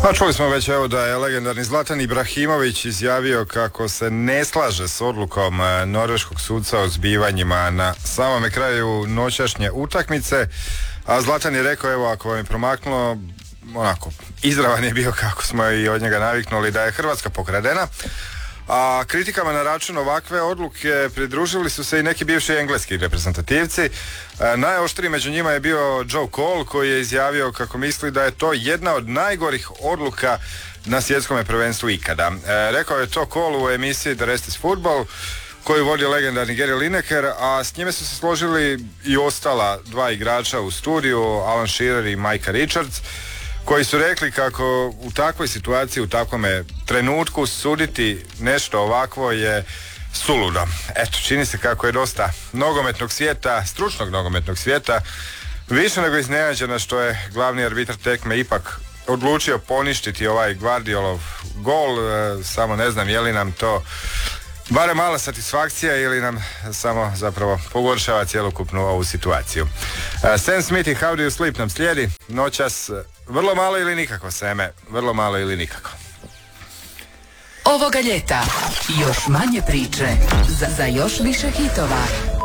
Pa čuli smo već evo da je legendarni Zlatan Ibrahimović izjavio kako se ne slaže s odlukom norveškog sudca o zbivanjima na samome kraju noćašnje utakmice, a Zlatan je rekao, evo ako vam je promaknulo, onako, izravan je bio kako smo i od njega naviknuli, da je Hrvatska pokradena. A kritikama na račun ovakve odluke pridružili su se i neki bivši engleski reprezentativci. Najoštriji među njima je bio Joe Cole, koji je izjavio kako misli da je to jedna od najgorih odluka na svjetskom prvenstvu ikada. Rekao je to Cole u emisiji The Rest is Football, koju vodi legendarni Gary Lineker, a s njime su se složili i ostala dva igrača u studiju, Alan Shearer i Micah Richards, koji su rekli kako u takvoj situaciji, u takvome trenutku suditi nešto ovakvo je suludo. Eto, čini se kako je dosta nogometnog svijeta, stručnog nogometnog svijeta, više nego iznenađeno što je glavni arbitar tekme ipak odlučio poništiti ovaj Guardiolov gol. Samo ne znam je li nam to barem mala satisfakcija ili nam samo zapravo pogoršava cjelokupnu ovu situaciju. Sam Smith i How Do You Sleep nam slijedi noćas. Vrlo malo ili nikako, Seme, vrlo malo ili nikako. Ovoga ljeta još manje priče za još više hitova.